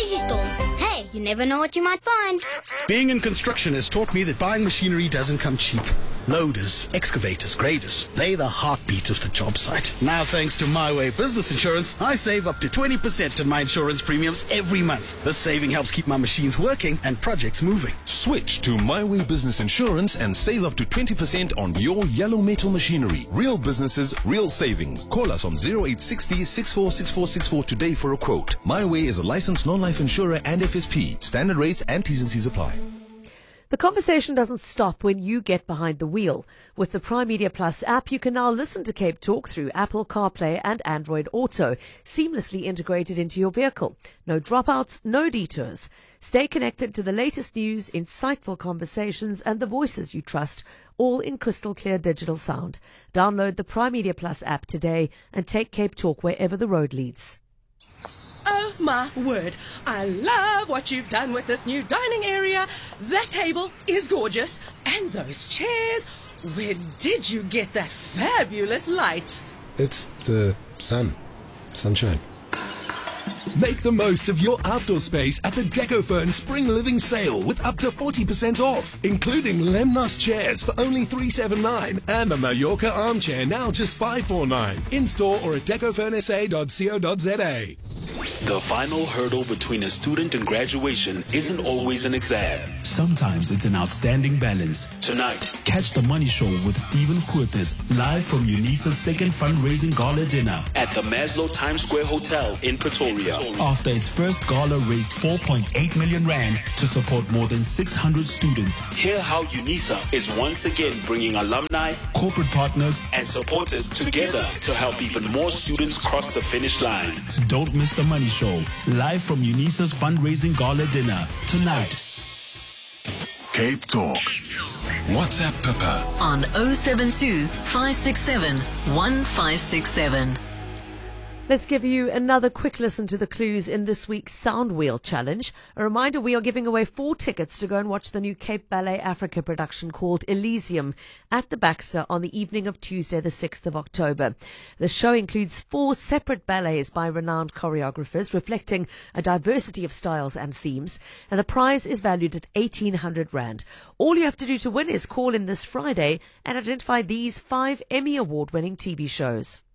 Easy Storm. Hey, you never know what you might find. Being in construction has taught me that buying machinery doesn't come cheap. Loaders, excavators, graders, they're the heartbeat of the job site. Now, thanks to My Way Business Insurance, I save up to 20% on my insurance premiums every month. This saving helps keep my machines working and projects moving. Switch to My Way Business Insurance and save up to 20% on your yellow metal machinery. Real businesses, real savings. Call us on 0860 646464 today for a quote. My Way is a licensed non-life insurer and FSP. Standard rates and T's and C's apply. The conversation doesn't stop when you get behind the wheel. With the Prime Media Plus app, you can now listen to Cape Talk through Apple CarPlay and Android Auto, seamlessly integrated into your vehicle. No dropouts, no detours. Stay connected to the latest news, insightful conversations, and the voices you trust, all in crystal clear digital sound. Download the Prime Media Plus app today and take Cape Talk wherever the road leads. Oh my word, I love what you've done with this new dining area. That table is gorgeous. And those chairs, where did you get that fabulous light? It's the sunshine. Make the most of your outdoor space at the Decofern Spring Living Sale with up to 40% off, including Lemnos chairs for only $379 and the Mallorca armchair now just $549. In-store or at decofernsa.co.za. The final hurdle between a student and graduation isn't always an exam. Sometimes it's an outstanding balance. Tonight, catch The Money Show with Stephen Curtis live from UNISA's second fundraising gala dinner at the Maslow Times Square Hotel in Pretoria. After its first gala raised 4.8 million rand to support more than 600 students, hear how UNISA is once again bringing alumni, corporate partners, and supporters together to help even more students cross the finish line. Don't miss The Money Show, live from UNISA's fundraising gala dinner tonight. Cape Talk. WhatsApp Pippa on 072 567 1567. Let's give you another quick listen to the clues in this week's Sound Wheel Challenge. A reminder, we are giving away 4 tickets to go and watch the new Cape Ballet Africa production called Elysium at the Baxter on the evening of Tuesday, the 6th of October. The show includes 4 separate ballets by renowned choreographers, reflecting a diversity of styles and themes, and the prize is valued at 1,800 rand. All you have to do to win is call in this Friday and identify these 5 Emmy Award-winning TV shows.